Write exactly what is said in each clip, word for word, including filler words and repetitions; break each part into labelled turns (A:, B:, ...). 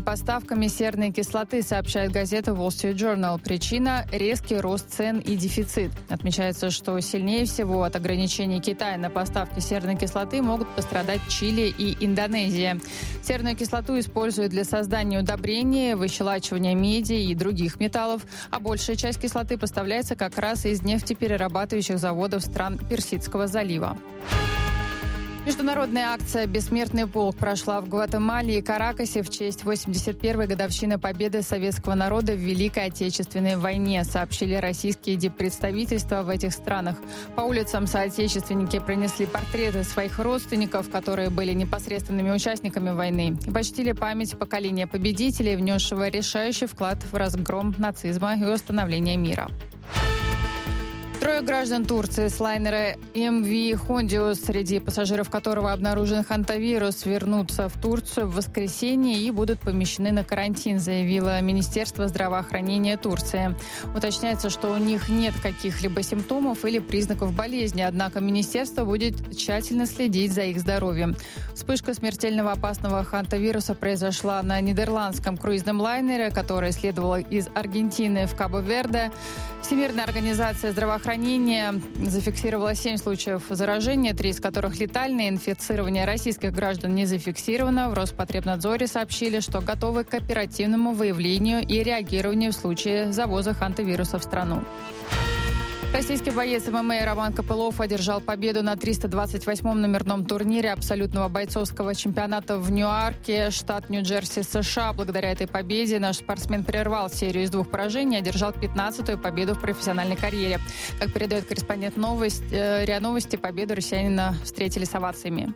A: поставками серной кислоты, сообщает газета Wall Street Journal. Причина – резкий рост цен и дефицит. Отмечается, что сильнее всего от ограничений Китая на поставки серной кислоты могут пострадать Чили и Индонезия. Серную кислоту используют для создания удобрений, выщелачивания меди и других металлов, а большая часть кислоты поставляется как раз из нефтеперерабатывающих заводов стран Персидского залива. Международная акция «Бессмертный полк» прошла в Гватемале и Каракасе в честь восемьдесят первой годовщины победы советского народа в Великой Отечественной войне, сообщили российские диппредставительства в этих странах. По улицам соотечественники принесли портреты своих родственников, которые были непосредственными участниками войны, и почтили память поколения победителей, внесшего решающий вклад в разгром нацизма и установление мира. Трое граждан Турции с лайнера эм ви «Хондиус», среди пассажиров которого обнаружен хантавирус, вернутся в Турцию в воскресенье и будут помещены на карантин, заявило Министерство здравоохранения Турции. Уточняется, что у них нет каких-либо симптомов или признаков болезни, однако министерство будет тщательно следить за их здоровьем. Вспышка смертельного опасного хантавируса произошла на нидерландском круизном лайнере, который следовал из Аргентины в Кабо-Верде. Всемирная организация здравоохранения зафиксировала семь случаев заражения, три из которых летальные. Инфицирование российских граждан не зафиксировано. В Роспотребнадзоре сообщили, что готовы к оперативному выявлению и реагированию в случае завоза хантавируса в страну. Российский боец эм эм а Роман Копылов одержал победу на триста двадцать восьмом номерном турнире абсолютного бойцовского чемпионата в Ньюарке, штат Нью-Джерси, США. Благодаря этой победе наш спортсмен прервал серию из двух поражений и одержал пятнадцатую победу в профессиональной карьере. Как передает корреспондент новость, э, РИА Новости, победу россиянина встретили с овациями.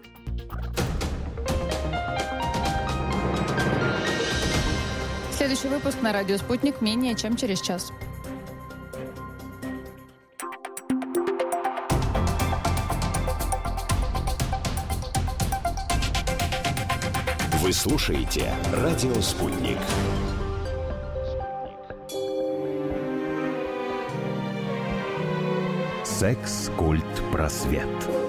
A: Следующий выпуск на радио «Спутник» менее чем через час.
B: Вы слушаете «Радио Спутник». Секс, культ, просвет.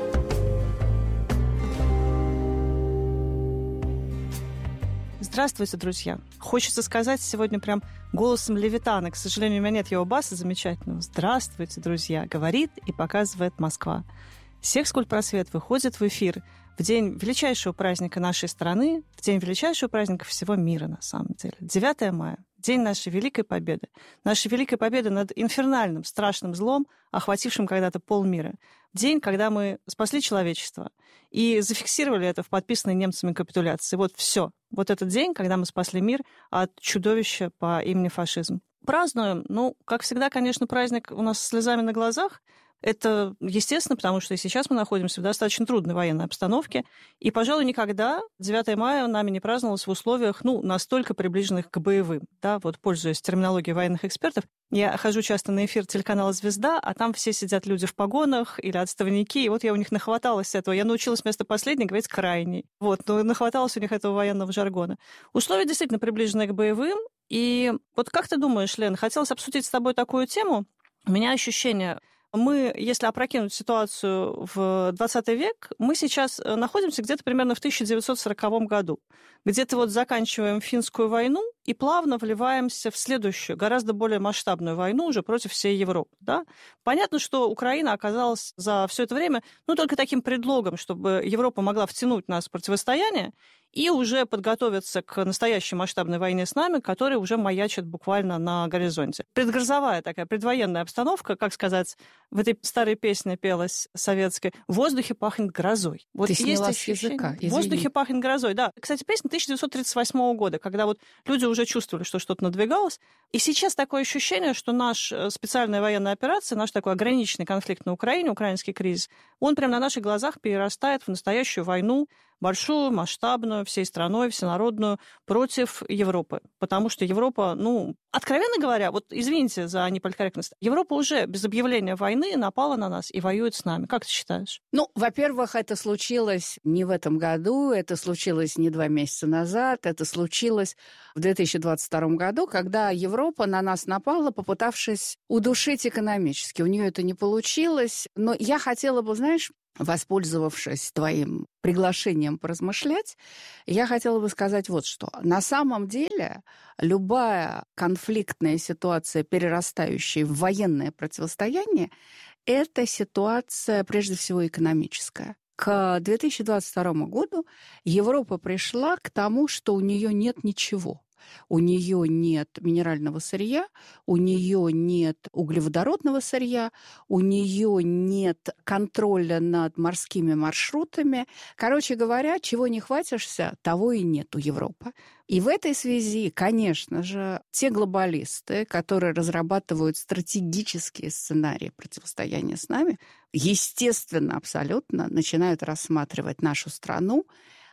C: Здравствуйте, друзья. Хочется сказать сегодня прям голосом Левитана. К сожалению, у меня нет его баса замечательного. Здравствуйте, друзья. Говорит и показывает Москва. Секс, культ, просвет выходит в эфир в день величайшего праздника нашей страны, в день величайшего праздника всего мира, на самом деле. девятое мая. День нашей Великой Победы. Нашей Великой Победы над инфернальным, страшным злом, охватившим когда-то полмира. День, когда мы спасли человечество и зафиксировали это в подписанной немцами капитуляции. Вот все. Вот этот день, когда мы спасли мир от чудовища по имени фашизм. Празднуем. Ну, как всегда, конечно, праздник у нас с слезами на глазах. Это естественно, потому что и сейчас мы находимся в достаточно трудной военной обстановке. И, пожалуй, никогда девятое мая нами не праздновалось в условиях, ну, настолько приближенных к боевым. Да, вот, пользуясь терминологией военных экспертов, я хожу часто на эфир телеканала «Звезда», а там все сидят люди в погонах или отставники, и вот я у них нахваталась этого. Я научилась вместо последней говорить «крайний». Вот, но нахваталась у них этого военного жаргона. Условия действительно приближены к боевым. И вот как ты думаешь, Лен, хотелось обсудить с тобой такую тему? У меня ощущение... Мы, если опрокинуть ситуацию в двадцатый век, мы сейчас находимся где-то примерно в тысяча девятьсот сороковом году. Где-то вот заканчиваем финскую войну и плавно вливаемся в следующую, гораздо более масштабную войну уже против всей Европы. Да? Понятно, что Украина оказалась за все это время ну, только таким предлогом, чтобы Европа могла втянуть нас в противостояние и уже подготовиться к настоящей масштабной войне с нами, которая уже маячит буквально на горизонте. Предгрозовая такая предвоенная обстановка, как сказать, в этой старой песне пелась советской, «В воздухе пахнет грозой». Вот
A: Ты
C: есть
A: сняла с языка,
C: в воздухе пахнет грозой, да. Кстати, песня тысяча девятьсот тридцать восьмого года, когда вот люди уже чувствовали, что что-то надвигалось. И сейчас такое ощущение, что наша специальная военная операция, наш такой ограниченный конфликт на Украине, украинский кризис, он прямо на наших глазах перерастает в настоящую войну, большую, масштабную, всей страной, всенародную, против Европы. Потому что Европа, ну, откровенно говоря, вот извините за неполиткорректность, Европа уже без объявления войны напала на нас и воюет с нами. Как ты считаешь?
D: Ну, во-первых, это случилось не в этом году, это случилось не два месяца назад, это случилось в две тысячи двадцать втором году, когда Европа на нас напала, попытавшись удушить экономически. У нее это не получилось. Но я хотела бы, знаешь, воспользовавшись твоим приглашением поразмышлять, я хотела бы сказать вот что. На самом деле любая конфликтная ситуация, перерастающая в военное противостояние, это ситуация прежде всего экономическая. К две тысячи двадцать второму году Европа пришла к тому, что у нее нет ничего. У нее нет минерального сырья, у нее нет углеводородного сырья, у нее нет контроля над морскими маршрутами. Короче говоря, чего не хватишься, того и нет у Европы. И в этой связи, конечно же, те глобалисты, которые разрабатывают стратегические сценарии противостояния с нами, естественно, абсолютно начинают рассматривать нашу страну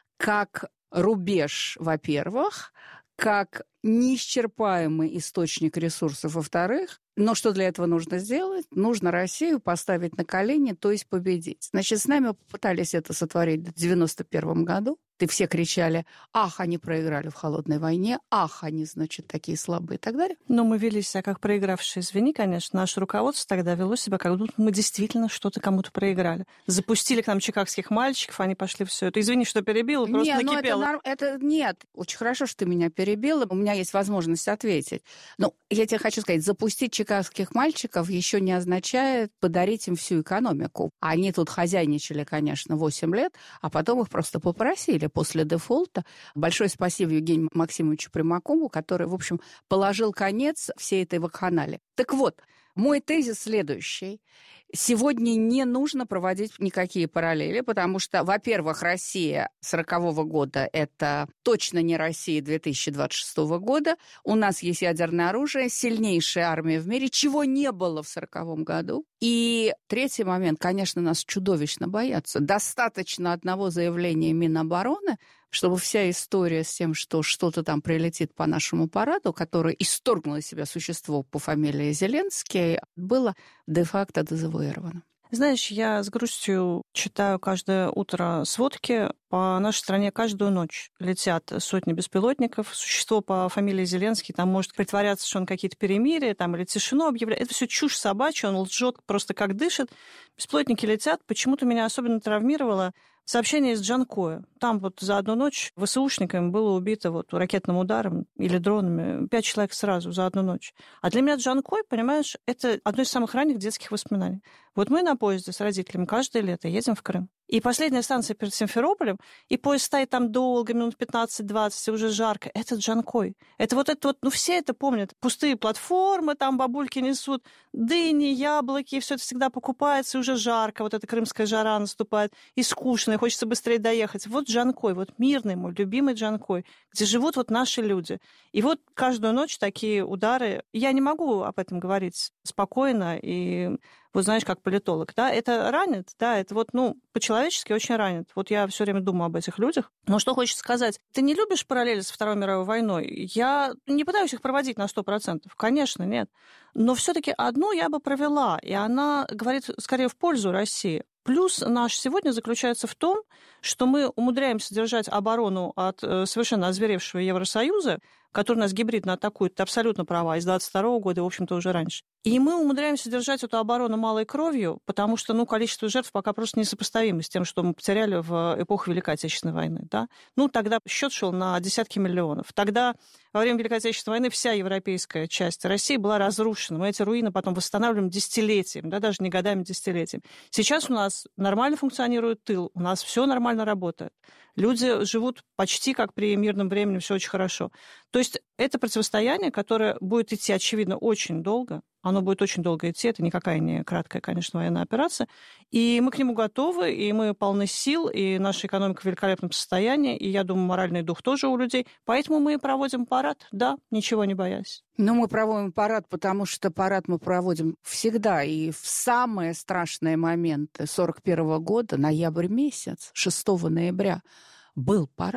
D: как рубеж, во-первых, как неисчерпаемый источник ресурсов, во-вторых. Но что для этого нужно сделать? Нужно Россию поставить на колени, то есть победить. Значит, с нами попытались это сотворить в девяносто первом году. И все кричали: ах, они проиграли в холодной войне, ах, они, значит, такие слабые и так далее.
C: Но мы вели себя как проигравшие. Извини, конечно, наше руководство тогда вело себя, как будто мы действительно что-то кому-то проиграли. Запустили к нам чикагских мальчиков, они пошли все это. Извини, что перебила, просто
D: не,
C: накипела.
D: Ну это, это нет. Очень хорошо, что ты меня перебила. У меня есть возможность ответить. Но я тебе хочу сказать, запустить чикагских мальчиков еще не означает подарить им всю экономику. Они тут хозяйничали, конечно, восемь лет, а потом их просто попросили после дефолта. Большое спасибо Евгению Максимовичу Примакову, который, в общем, положил конец всей этой вакханалии. Так вот, мой тезис следующий. Сегодня не нужно проводить никакие параллели, потому что, во-первых, Россия сорокового года – это точно не Россия две тысячи двадцать шестого года. У нас есть ядерное оружие, сильнейшая армия в мире, чего не было в сороковом году. И третий момент, конечно, нас чудовищно боятся. Достаточно одного заявления Минобороны, чтобы вся история с тем, что что-то там прилетит по нашему параду, который исторгнуло из себя существо по фамилии Зеленский, было де-факто дезавуировано.
C: Знаешь, я с грустью читаю каждое утро сводки. По нашей стране каждую ночь летят сотни беспилотников. Существо по фамилии Зеленский там может притворяться, что он какие-то перемирия, там, или тишину объявляет. Это все чушь собачья, он лжет просто как дышит. Беспилотники летят. Почему-то меня особенно травмировало сообщение из Джанкоя. Там вот за одну ночь ВСУшниками было убито вот ракетным ударом или дронами пять человек сразу за одну ночь. А для меня Джанкой, понимаешь, это одно из самых ранних детских воспоминаний. Вот мы на поезде с родителями каждое лето едем в Крым. И последняя станция перед Симферополем, и поезд стоит там долго, минут пятнадцать-двадцать, и уже жарко. Это Джанкой. Это вот это вот, ну все это помнят. Пустые платформы, там бабульки несут дыни, яблоки, все это всегда покупается, и уже жарко. Вот эта крымская жара наступает, и скучно, и хочется быстрее доехать. Вот Джанкой, вот мирный мой любимый Джанкой, где живут вот наши люди. И вот каждую ночь такие удары. Я не могу об этом говорить спокойно и... Вот знаешь, как политолог, да, это ранит, да, это вот, ну, по-человечески очень ранит. Вот я все время думаю об этих людях. Но что хочется сказать? Ты не любишь параллели с Второй мировой войной? Я не пытаюсь их проводить на сто процентов. Конечно, нет. Но все-таки одну я бы провела, и она говорит скорее в пользу России. Плюс наш сегодня заключается в том, что мы умудряемся держать оборону от совершенно озверевшего Евросоюза, который нас гибридно атакует, ты абсолютно права, из двадцать второго года, в общем-то, уже раньше. И мы умудряемся держать эту оборону малой кровью, потому что, ну, количество жертв пока просто несопоставимо с тем, что мы потеряли в эпоху Великой Отечественной войны, да. Ну, тогда счет шел на десятки миллионов. Тогда, во время Великой Отечественной войны, вся европейская часть России была разрушена. Мы эти руины потом восстанавливаем десятилетиями, да, даже не годами, десятилетиями. Сейчас у нас нормально функционирует тыл, у нас все нормально работает. Люди живут почти как при мирном времени, все очень хорошо. То есть это противостояние, которое будет идти, очевидно, очень долго. Оно будет очень долго идти, это никакая не краткая, конечно, военная операция. И мы к нему готовы, и мы полны сил, и наша экономика в великолепном состоянии, и, я думаю, моральный дух тоже у людей. Поэтому мы проводим парад, да, ничего не боясь.
D: Но мы проводим парад, потому что парад мы проводим всегда. И в самые страшные моменты сорок первого года, ноябрь месяц, шестого ноября, был парад.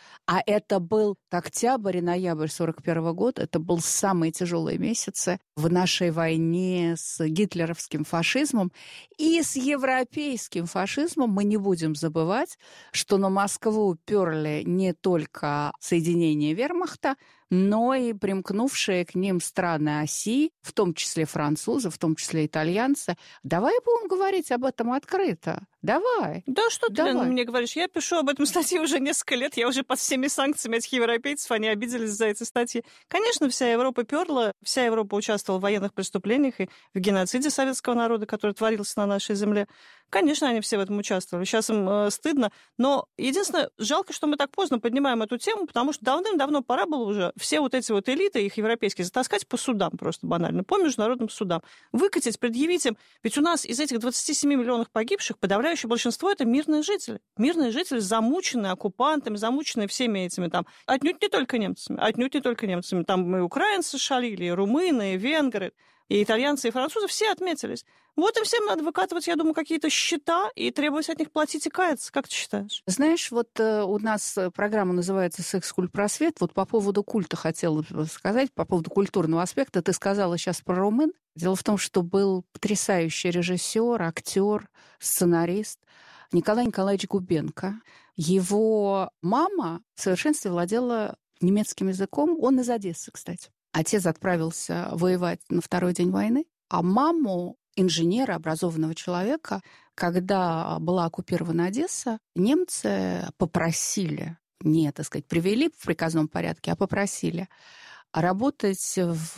D: А это был октябрь и ноябрь сорок первого года. Это был самые тяжелые месяцы в нашей войне с гитлеровским фашизмом. И с европейским фашизмом мы не будем забывать, что на Москву перли не только соединения вермахта, но и примкнувшие к ним страны оси, в том числе французы, в том числе итальянцы. Давай будем говорить об этом открыто. Давай.
C: Да что ты,
D: Давай.
C: Лена, мне говоришь? Я пишу об этом статье уже несколько лет. Я уже под всеми санкциями этих европейцев, они обиделись за эти статьи. Конечно, вся Европа перла, вся Европа участвовала в военных преступлениях и в геноциде советского народа, который творился на нашей земле. Конечно, они все в этом участвовали. Сейчас им э, стыдно. Но единственное, жалко, что мы так поздно поднимаем эту тему, потому что давным-давно пора было уже все вот эти вот элиты, их европейские, затаскать по судам просто банально, по международным судам. Выкатить, предъявить им. Ведь у нас из этих двадцати семи миллионов погибших подавляющее большинство — это мирные жители. Мирные жители, замученные оккупантами, замученные всеми этими там, отнюдь не только немцами, отнюдь не только немцами. Там и украинцы шалили, и румыны, и венгры, и итальянцы, и французы, все отметились. Вот им всем надо выкатывать, я думаю, какие-то счета и требовать от них платить и каяться. Как ты считаешь?
D: Знаешь, вот э, у нас программа называется «Секс-культ-просвет». Вот по поводу культа хотела бы сказать, по поводу культурного аспекта. Ты сказала сейчас про румын. Дело в том, что был потрясающий режиссер, актер, сценарист Николай Николаевич Губенко. Его мама в совершенстве владела немецким языком. Он из Одессы, кстати. Отец отправился воевать на второй день войны, а маму, инженера, образованного человека, когда была оккупирована Одесса, немцы попросили, не, так сказать, привели в приказном порядке, а попросили работать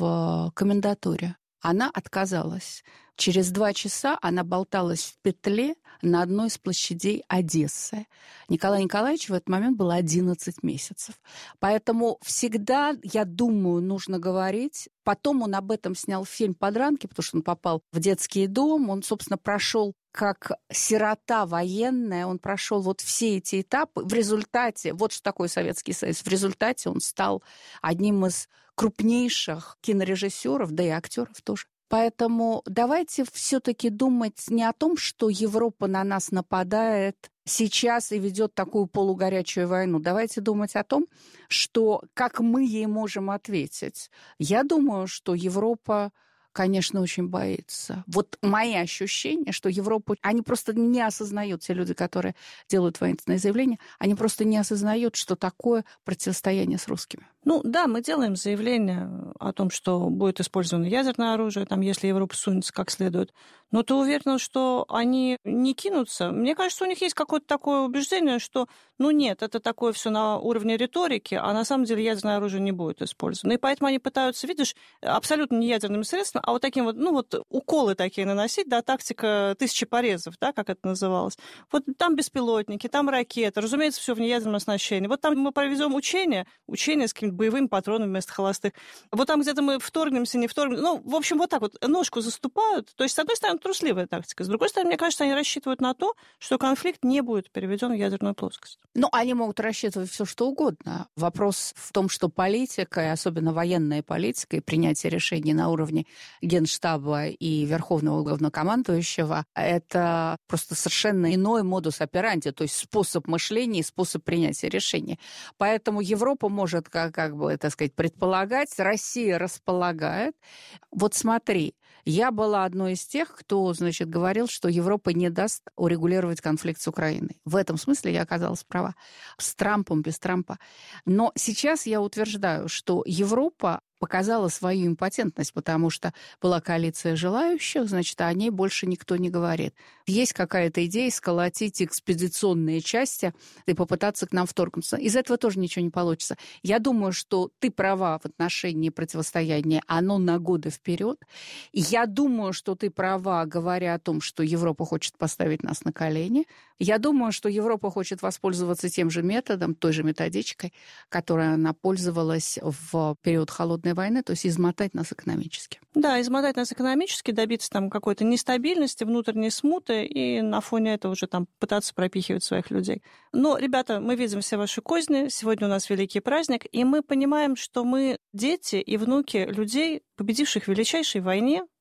D: в комендатуре. Она отказалась. Через два часа она болталась в петле на одной из площадей Одессы. Николай Николаевич в этот момент было одиннадцать месяцев. Поэтому всегда, я думаю, нужно говорить. Потом он об этом снял фильм «Подранки», потому что он попал в детский дом. Он, собственно, прошел как сирота военная, он прошел вот все эти этапы. В результате, вот что такое Советский Союз, в результате он стал одним из крупнейших кинорежиссеров, да и актеров тоже. Поэтому давайте все-таки думать не о том, что Европа на нас нападает сейчас и ведет такую полугорячую войну. Давайте думать о том, что как мы ей можем ответить. Я думаю, что Европа, конечно, очень боится. Вот мои ощущения, что Европа, они просто не осознают, те люди, которые делают воинственные заявления, они просто не осознают, что такое противостояние с русскими.
C: Ну да, мы делаем заявление о том, что будет использовано ядерное оружие, там, если Европа сунется как следует. Но ты уверена, что они не кинутся? Мне кажется, у них есть какое-то такое убеждение, что, ну нет, это такое все на уровне риторики, а на самом деле ядерное оружие не будет использовано. И поэтому они пытаются, видишь, абсолютно не ядерными средствами, а вот таким вот, ну вот уколы такие наносить, да, тактика тысячи порезов, да, как это называлось. Вот там беспилотники, там ракеты, разумеется, все в неядерном оснащении. Вот там мы проведем учения, учения с какими-то боевыми патронами вместо холостых. Вот там где-то мы вторгнемся, не вторгнемся. Ну, в общем, вот так вот ножку заступают. То есть, с одной стороны, трусливая тактика. С другой стороны, мне кажется, они рассчитывают на то, что конфликт не будет переведен в ядерную плоскость.
D: Ну, они могут рассчитывать все что угодно. Вопрос в том, что политика, и особенно военная политика, и принятие решений на уровне Генштаба и Верховного главнокомандующего, это просто совершенно иной модус операнди, то есть способ мышления и способ принятия решений. Поэтому Европа может, как, как бы, так сказать, предполагать, Россия располагает. Вот смотри, я была одной из тех, кто, значит, говорил, что Европа не даст урегулировать конфликт с Украиной. В этом смысле я оказалась права. С Трампом, без Трампа. Но сейчас я утверждаю, что Европа показала свою импотентность, потому что была коалиция желающих, значит, о ней больше никто не говорит. Есть какая-то идея сколотить экспедиционные части и попытаться к нам вторгнуться. Из этого тоже ничего не получится. Я думаю, что ты права в отношении противостояния, оно на годы вперед. И я думаю, что ты права, говоря о том, что Европа хочет поставить нас на колени. Я думаю, что Европа хочет воспользоваться тем же методом, той же методичкой, которой она пользовалась в период холодной войны, то есть измотать нас экономически.
C: Да, измотать нас экономически, добиться там какой-то нестабильности, внутренней смуты и на фоне этого уже там пытаться пропихивать своих людей. Но, ребята, мы видим все ваши козни, сегодня у нас великий праздник, и мы понимаем, что мы дети и внуки людей, победивших в величайшей войне,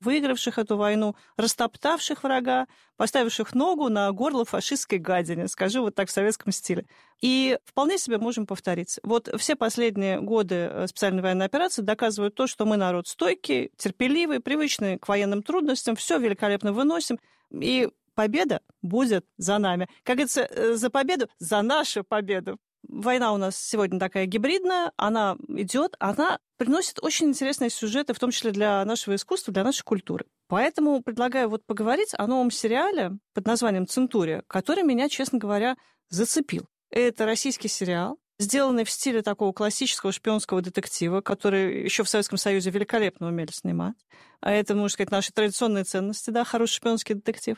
C: выигравших эту войну, растоптавших врага, поставивших ногу на горло фашистской гадине, скажу вот так в советском стиле. И вполне себе можем повторить. Вот все последние годы специальной военной операции доказывают то, что мы народ стойкий, терпеливый, привычный к военным трудностям, все великолепно выносим, и победа будет за нами. Как говорится, за победу, за нашу победу. Война у нас сегодня такая гибридная, она идет, она приносит очень интересные сюжеты, в том числе для нашего искусства, для нашей культуры. Поэтому предлагаю вот поговорить о новом сериале под названием «Центурия», который меня, честно говоря, зацепил. Это российский сериал, сделанный в стиле такого классического шпионского детектива, который еще в Советском Союзе великолепно умели снимать. А это, можно сказать, наши традиционные ценности, да, хороший шпионский детектив.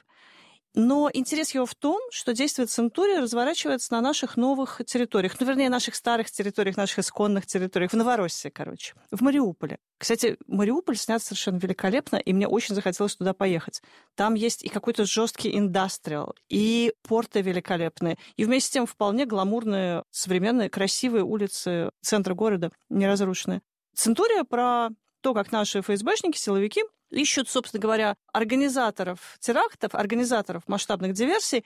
C: Но интерес его в том, что действие «Центурии» разворачивается на наших новых территориях, ну, вернее, наших старых территориях, наших исконных территориях, в Новороссии, короче, в Мариуполе. Кстати, Мариуполь снят совершенно великолепно, и мне очень захотелось туда поехать. Там есть и какой-то жесткий индастриал, и порты великолепные, и вместе с тем вполне гламурные, современные, красивые улицы центра города, неразрушенные. «Центурия» про то, как наши эф эс бэшники, силовики, ищут, собственно говоря, организаторов терактов, организаторов масштабных диверсий,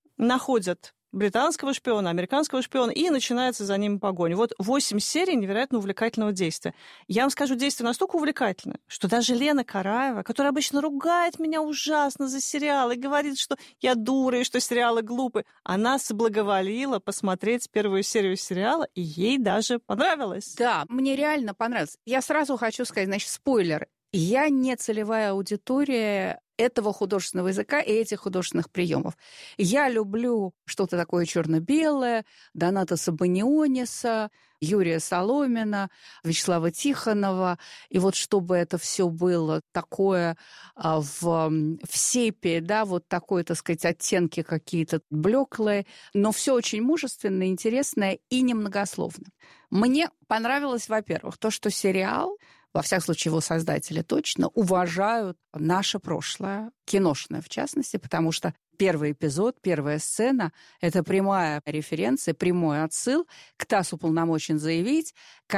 C: находят британского шпиона, американского шпиона, и начинается за ними погоня. Вот восемь серий невероятно увлекательного действия. Я вам скажу, действие настолько увлекательное, что даже Лена Караева, которая обычно ругает меня ужасно за сериалы и говорит, что я дура и что сериалы глупы, она соблаговолила посмотреть первую серию сериала, и ей даже понравилось.
D: Да, мне реально понравилось. Я сразу хочу сказать, значит, спойлер. Я не целевая аудитория этого художественного языка и этих художественных приемов. Я люблю что-то такое черно-белое, Доната Сабаниониса, Юрия Соломина, Вячеслава Тихонова. И вот чтобы это все было такое в, в сепе, да, вот такое, так сказать, оттенки какие-то блеклые, но все очень мужественное, интересное и немногословно. Мне понравилось, во-первых, то, что сериал, во всяком случае, его создатели точно уважают наше прошлое, киношное в частности, потому что первый эпизод, первая сцена — это прямая референция, прямой отсыл к ТАСС уполномочен заявить,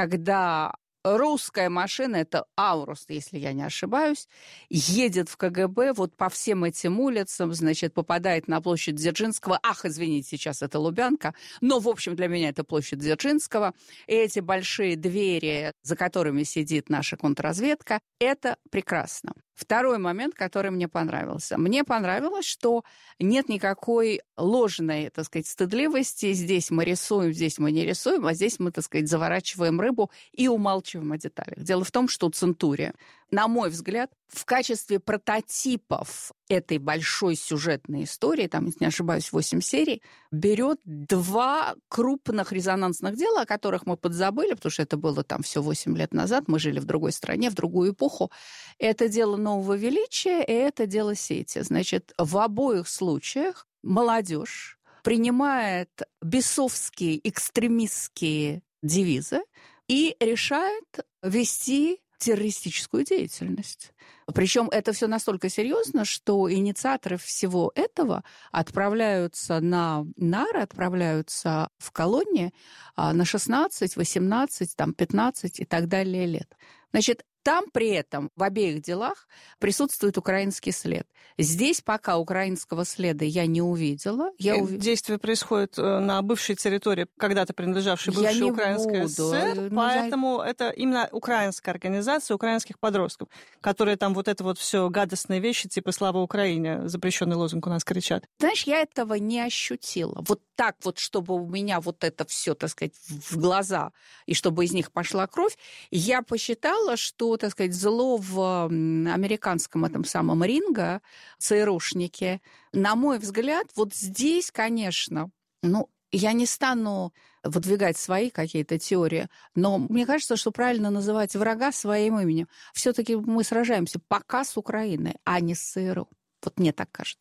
D: когда русская машина, это Аурус, если я не ошибаюсь, едет в ка гэ бэ вот по всем этим улицам, значит, попадает на площадь Дзержинского. Ах, извините, сейчас это Лубянка, но, в общем, для меня это площадь Дзержинского. И эти большие двери, за которыми сидит наша контрразведка, это прекрасно. Второй момент, который мне понравился. Мне понравилось, что нет никакой ложной, так сказать, стыдливости. Здесь мы рисуем, здесь мы не рисуем, а здесь мы, так сказать, заворачиваем рыбу и умалчиваем о деталях. Дело в том, что «Центурия», на мой взгляд, в качестве прототипов этой большой сюжетной истории, там, если не ошибаюсь, восемь серий, берет два крупных резонансных дела, о которых мы подзабыли, потому что это было там все восемь лет назад, мы жили в другой стране, в другую эпоху. Это дело нового величия, и это дело сети. Значит, в обоих случаях молодежь принимает бесовские, экстремистские девизы и решает вести террористическую деятельность. Причем это все настолько серьезно, что инициаторы всего этого отправляются на нары, отправляются в колонии на шестнадцать, восемнадцать, там, пятнадцать и так далее лет. Значит, там при этом в обеих делах присутствует украинский след. Здесь пока украинского следа я не увидела. Я ув...
C: Действие происходит на бывшей территории, когда-то принадлежавшей бывшей украинской ССР, ну, поэтому я... это именно украинская организация украинских подростков, которые там вот это вот все гадостные вещи, типа «Слава Украине», запрещенный лозунг у нас кричат.
D: Знаешь, я этого не ощутила. Вот так вот, чтобы у меня вот это все, так сказать, в глаза, и чтобы из них пошла кровь, я посчитала, что, так сказать, зло в американском этом самом ринге, ЦРУшники, на мой взгляд, вот здесь, конечно, ну, я не стану выдвигать свои какие-то теории, но мне кажется, что правильно называть врага своим именем. Все-таки мы сражаемся пока с Украиной, а не с ЦРУ. Вот мне так кажется.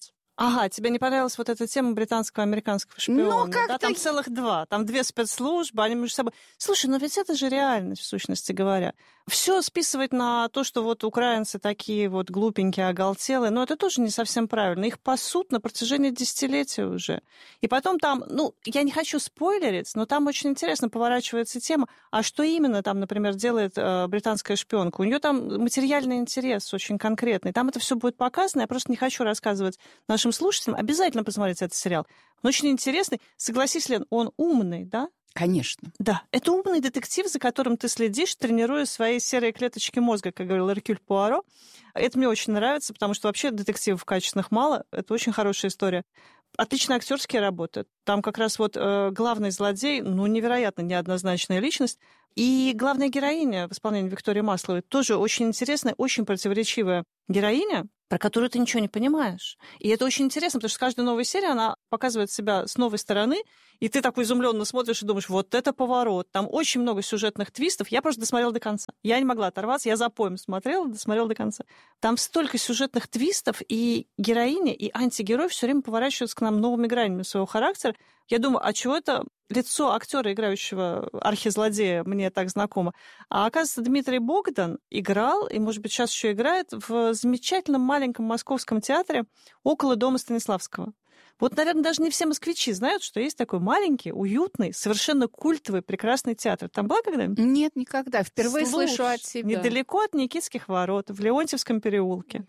C: Ага, тебе не понравилась вот эта тема британского американского шпиона?
D: Ну, как-то...
C: да? Там целых два. Там две спецслужбы, они между собой... Слушай, ну ведь это же реальность, в сущности говоря. Все списывать на то, что вот украинцы такие вот глупенькие, оголтелые, но это тоже не совсем правильно. Их пасут на протяжении десятилетия уже. И потом там, ну, я не хочу спойлерить, но там очень интересно поворачивается тема, а что именно там, например, делает э, британская шпионка? У нее там материальный интерес очень конкретный. Там это все будет показано, я просто не хочу рассказывать нашим слушателям. Обязательно посмотрите этот сериал. Он очень интересный. Согласись, Лен, он умный, да?
D: Конечно.
C: Да, это умный детектив, за которым ты следишь, тренируя свои серые клеточки мозга, как говорил Эркюль Пуаро. Это мне очень нравится, потому что вообще детективов качественных мало. Это очень хорошая история. Отлично актерские работы. Там как раз вот э, главный злодей, ну, невероятно неоднозначная личность. И главная героиня в исполнении Виктории Масловой тоже очень интересная, очень противоречивая героиня, про которую ты ничего не понимаешь. И это очень интересно, потому что каждая новая серия, она показывает себя с новой стороны, и ты такой изумленно смотришь и думаешь, вот это поворот. Там очень много сюжетных твистов. Я просто досмотрела до конца. Я не могла оторваться, я за поем смотрела, досмотрела до конца. Там столько сюжетных твистов, и героиня, и антигерой все время поворачиваются к нам новыми гранями своего характера. Я думаю, а чего это лицо актера, играющего архизлодея, мне так знакомо? А оказывается, Дмитрий Богдан играл, и, может быть, сейчас еще играет, в замечательном маленьком московском театре около дома Станиславского. Вот, наверное, даже не все москвичи знают, что есть такой маленький, уютный, совершенно культовый, прекрасный театр. Там была когда-нибудь?
D: Нет, никогда. Впервые
C: Слушай,
D: слышу от тебя.
C: Недалеко от Никитских ворот, в Леонтьевском переулке.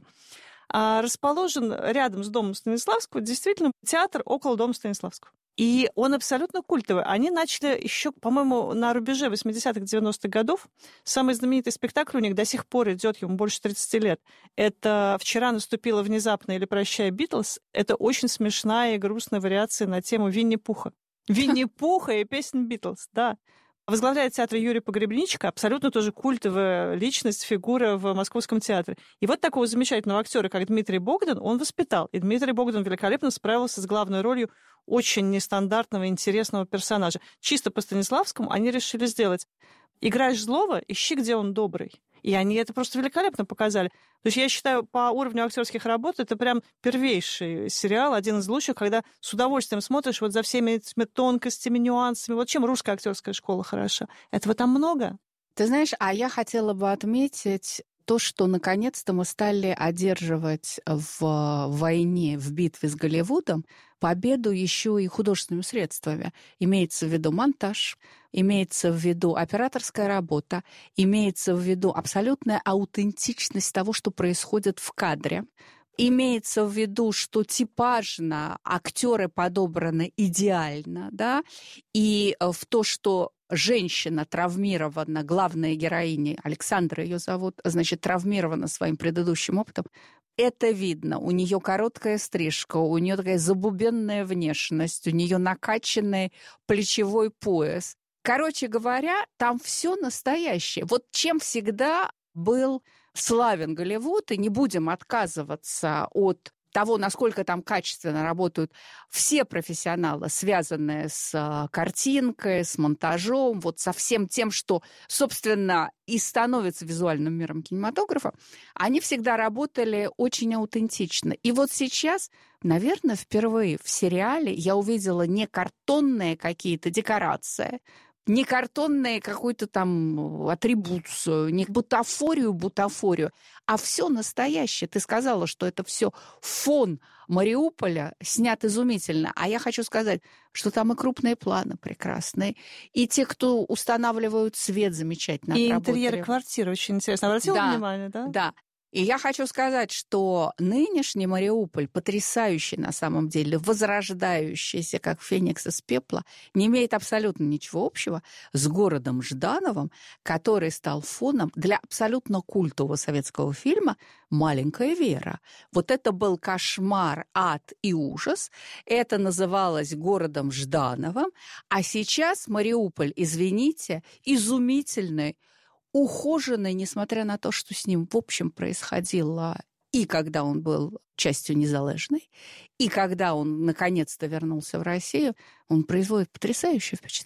C: А расположен рядом с домом Станиславского действительно театр около дома Станиславского. И он абсолютно культовый. Они начали еще, по-моему, на рубеже восьмидесятых, девяностых годов. Самый знаменитый спектакль у них до сих пор идет, ему больше тридцати лет. Это «Вчера наступило внезапно» или «Прощай, Битлз». Это очень смешная и грустная вариация на тему Винни-Пуха. Винни-Пуха и песен Битлз, да. Возглавляет театр Юрий Погребничка, абсолютно тоже культовая личность, фигура в Московском театре. И вот такого замечательного актера, как Дмитрий Богдан, он воспитал. И Дмитрий Богдан великолепно справился с главной ролью очень нестандартного, интересного персонажа. Чисто по Станиславскому они решили сделать: играешь злого, ищи, где он добрый. И они это просто великолепно показали. То есть я считаю, по уровню актерских работ это прям первейший сериал, один из лучших, когда с удовольствием смотришь вот за всеми этими тонкостями, нюансами. Вот чем русская актерская школа хороша. Этого там много.
D: Ты знаешь, а я хотела бы отметить то, что наконец-то мы стали одерживать в войне, в битве с Голливудом победу еще и художественными средствами. Имеется в виду монтаж, имеется в виду операторская работа, имеется в виду абсолютная аутентичность того, что происходит в кадре. Имеется в виду, что типажно актеры подобраны идеально, да, и в то, что женщина травмирована, главная героиня, Александра ее зовут, значит, травмирована своим предыдущим опытом, это видно. У нее короткая стрижка, у нее такая забубенная внешность, у нее накачанный плечевой пояс. Короче говоря, там все настоящее. Вот чем всегда был славен Голливуд, и не будем отказываться от того, насколько там качественно работают все профессионалы, связанные с картинкой, с монтажом, вот со всем тем, что, собственно, и становится визуальным миром кинематографа, они всегда работали очень аутентично. И вот сейчас, наверное, впервые в сериале я увидела не картонные какие-то декорации, не картонные какую-то там атрибуцию, не бутафорию, бутафорию, а все настоящее. Ты сказала, что это все фон Мариуполя снят изумительно. А я хочу сказать, что там и крупные планы прекрасные, и те, кто устанавливают свет, замечательно
C: и
D: отработали. И
C: интерьер квартиры очень интересно. Обратила
D: да,
C: внимание, да?
D: Да. И я хочу сказать, что нынешний Мариуполь, потрясающий на самом деле, возрождающийся, как феникс из пепла, не имеет абсолютно ничего общего с городом Ждановым, который стал фоном для абсолютно культового советского фильма «Маленькая Вера». Вот это был кошмар, ад и ужас. Это называлось городом Ждановым. А сейчас Мариуполь, извините, изумительный, ухоженный, несмотря на то, что с ним, в общем, происходило и когда он был частью Незалежной, и когда он наконец-то вернулся в Россию, он производит потрясающее впечатление.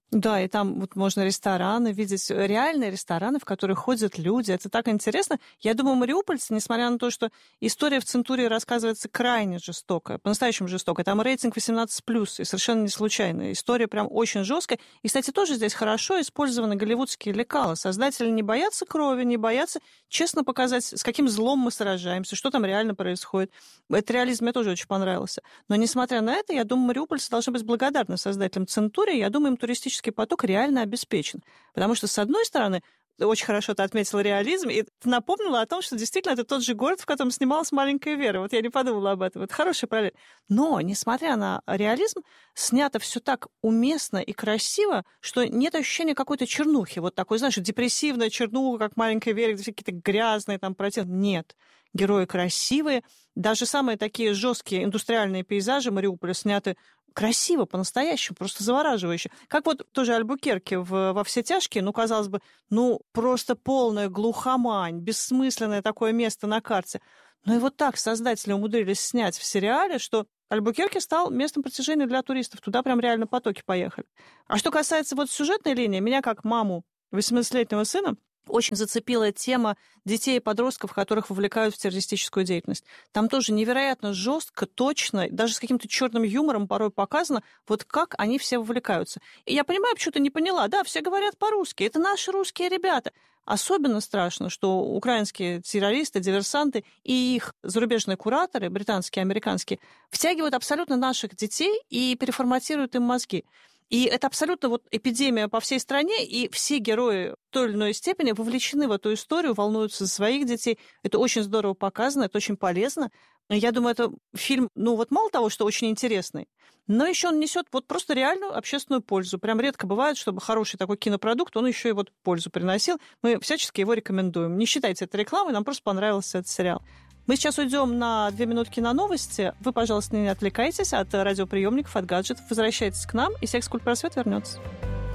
C: Да, и там вот можно рестораны видеть, реальные рестораны, в которые ходят люди. Это так интересно. Я думаю, мариупольцы, несмотря на то, что история в «Центурии» рассказывается крайне жестокая, по-настоящему жестокая. Там рейтинг восемнадцать плюс, и совершенно не случайно. История прям очень жесткая. И, кстати, тоже здесь хорошо использованы голливудские лекала. Создатели не боятся крови, не боятся честно показать, с каким злом мы сражаемся, что там реально происходит. Этот реализм мне тоже очень понравился. Но, несмотря на это, я думаю, мариупольцы должны быть благодарны создателям «Центурии». Я думаю, им туристический поток реально обеспечен. Потому что, с одной стороны, очень хорошо ты отметила реализм, и напомнила о том, что действительно это тот же город, в котором снималась «Маленькая Вера». Вот я не подумала об этом. Это хорошая параллель. Но, несмотря на реализм, снято все так уместно и красиво, что нет ощущения какой-то чернухи. Вот такой, знаешь, депрессивная чернуха, как «Маленькая Вера», где все какие-то грязные там противные. Нет. Герои красивые. Даже самые такие жесткие индустриальные пейзажи Мариуполя сняты красиво, по-настоящему, просто завораживающе. Как вот тоже Альбукерки в, во «Все тяжкие», ну, казалось бы, ну, просто полная глухомань, бессмысленное такое место на карте. Но и вот так создатели умудрились снять в сериале, что Альбукерки стал местом притяжения для туристов. Туда прям реально потоки поехали. А что касается вот сюжетной линии, меня как маму восемнадцатилетнего сына очень зацепила тема детей и подростков, которых вовлекают в террористическую деятельность. Там тоже невероятно жестко, точно, даже с каким-то черным юмором порой показано, вот как они все вовлекаются. И я понимаю, почему-то не поняла. Да, все говорят по-русски, это наши русские ребята. Особенно страшно, что украинские террористы, диверсанты и их зарубежные кураторы, британские, американские, втягивают абсолютно наших детей и переформатируют им мозги. И это абсолютно вот эпидемия по всей стране, и все герои в той или иной степени вовлечены в эту историю, волнуются за своих детей. Это очень здорово показано, это очень полезно. Я думаю, это фильм, ну вот мало того, что очень интересный, но еще он несет вот просто реальную общественную пользу. Прям редко бывает, чтобы хороший такой кинопродукт, он еще и вот пользу приносил. Мы всячески его рекомендуем. Не считайте это рекламой, нам просто понравился этот сериал. Мы сейчас уйдем на две минутки на новости. Вы, пожалуйста, не отвлекайтесь от радиоприемников, от гаджетов. Возвращайтесь к нам, и «Секс, культ, просвет» вернется.